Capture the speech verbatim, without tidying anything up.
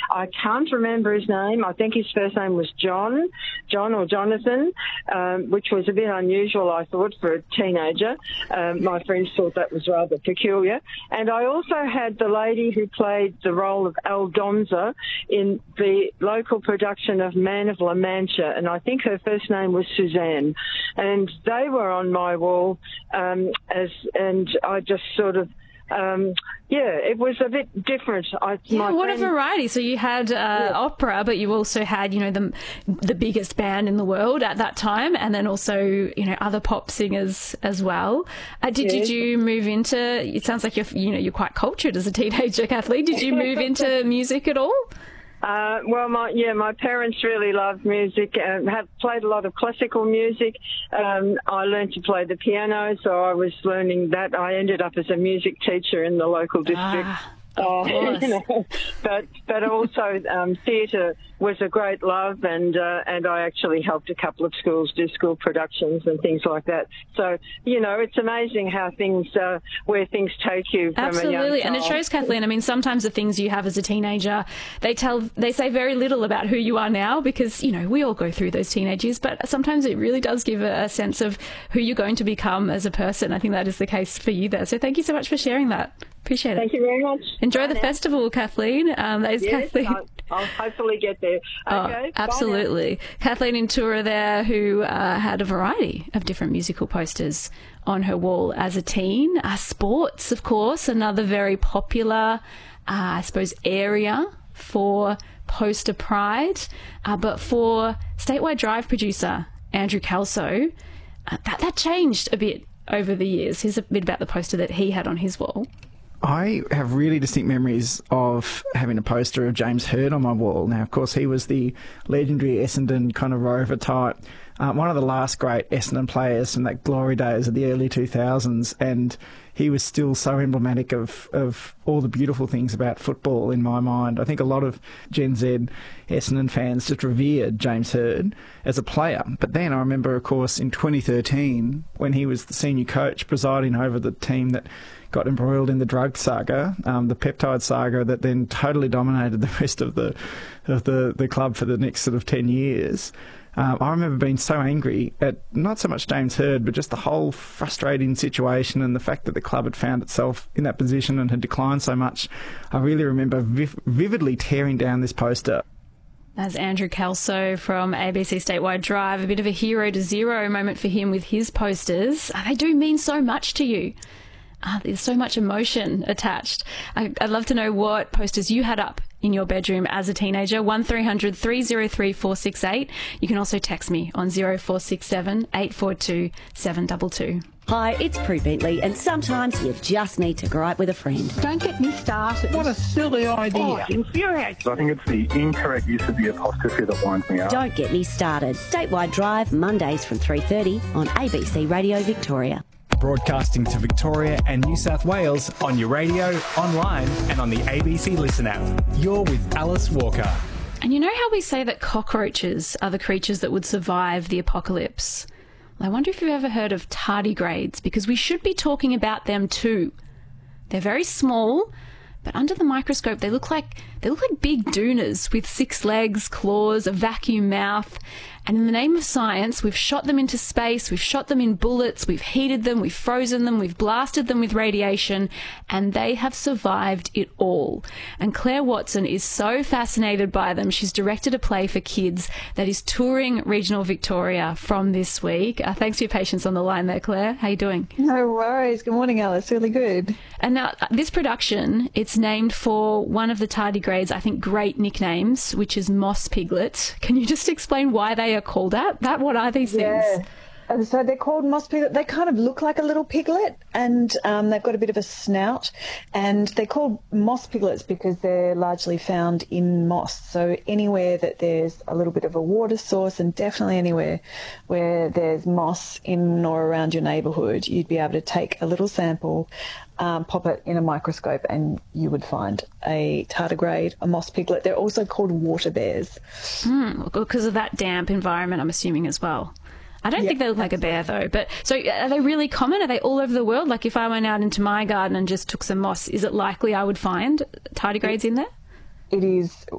I can't remember his name. I think his first name was John, John or Jonathan, um, which was a bit unusual, I thought, for a teenager. Um, my friends thought that was rather peculiar. And I also had the lady who played the role of Aldonza in the local production of Man of La Mancha, and I think her first name was Suzanne. And they were on my wall, um, as and I just sort of, um, yeah, it was a bit different. I, yeah, my what friend, a variety. So you had uh, yeah. opera, but you also had, you know, the the biggest band in the world at that time, and then also, you know, other pop singers as well. Uh, did, yes. did you move into, it sounds like you're, you know, you're quite cultured as a teenager, Kathleen. Did you move into music at all? Uh, well, my yeah, my parents really loved music and have played a lot of classical music. Um, I learned to play the piano, so I was learning that. I ended up as a music teacher in the local district. Ah. Uh, you know, but but also um, theatre was a great love, and uh, and I actually helped a couple of schools do school productions and things like that. So you know, it's amazing how things uh, where things take you from Absolutely. a young child. And it shows, Kathleen. I mean, sometimes the things you have as a teenager, they tell they say very little about who you are now, because you know we all go through those teenage years. But sometimes it really does give a, a sense of who you're going to become as a person. I think that is the case for you there. So thank you so much for sharing that. Appreciate it. Thank you very much. Enjoy the festival, Kathleen. Um, that is yes, Kathleen. I'll, I'll hopefully get there. Okay. Oh, absolutely. Kathleen Intura there, who uh, had a variety of different musical posters on her wall as a teen. Uh, sports, of course, another very popular, uh, I suppose, area for poster pride. Uh, but for Statewide Drive producer Andrew Kelso, uh, that, that changed a bit over the years. Here's a bit about the poster that he had on his wall. I have really distinct memories of having a poster of James Hird on my wall. Now, of course, he was the legendary Essendon kind of rover type, uh, one of the last great Essendon players from that glory days of the early two thousands, and he was still so emblematic of, of all the beautiful things about football in my mind. I think a lot of Gen Z Essendon fans just revered James Hird as a player. But then I remember, of course, in twenty thirteen, when he was the senior coach presiding over the team that got embroiled in the drug saga, um, the peptide saga that then totally dominated the rest of the of the, the club for the next sort of ten years. Um, I remember being so angry at not so much James Hird, but just the whole frustrating situation and the fact that the club had found itself in that position and had declined so much. I really remember viv- vividly tearing down this poster. That's Andrew Kelso from A B C Statewide Drive. A bit of a hero to zero moment for him with his posters. They do mean so much to you. Uh, there's so much emotion attached. I, I'd love to know what posters you had up in your bedroom as a teenager. one three hundred three oh three four six eight. You can also text me on zero four six seven eight four two seven two two. Hi, it's Prue Bentley, and sometimes you just need to gripe with a friend. Don't get me started. What a silly idea. Oh, it infuriates. I think it's the incorrect use of the apostrophe that winds me up. Don't get me started. Statewide Drive, Mondays from three thirty on A B C Radio Victoria. Broadcasting to Victoria and New South Wales on your radio, online and on the A B C Listen app. You're with Alice Walker. And you know how we say that cockroaches are the creatures that would survive the apocalypse? I wonder if you've ever heard of tardigrades, because we should be talking about them too. They're very small, but under the microscope they look like they look like big doonas with six legs, claws, a vacuum mouth. And in the name of science, we've shot them into space, we've shot them in bullets, we've heated them, we've frozen them, we've blasted them with radiation, and they have survived it all. And Claire Watson is so fascinated by them, she's directed a play for kids that is touring regional Victoria from this week. Uh, thanks for your patience on the line there, Claire. How are you doing? No worries. Good morning, Alice. Really good. And now, this production, it's named for one of the tardigrades, I think, great nicknames, which is Moss Piglet. Can you just explain why they are called that? That what are these yeah. things? And so they're called moss piglet. They kind of look like a little piglet, and um, they've got a bit of a snout. And they're called moss piglets because they're largely found in moss. So anywhere that there's a little bit of a water source, and definitely anywhere where there's moss in or around your neighbourhood, you'd be able to take a little sample, um, pop it in a microscope, and you would find a tardigrade, a moss piglet. They're also called water bears. Mm, because of that damp environment, I'm assuming, as well. I don't yeah, think they look like a bear, though. But so are they really common? Are they all over the world? Like if I went out into my garden and just took some moss, is it likely I would find tardigrades in there? It is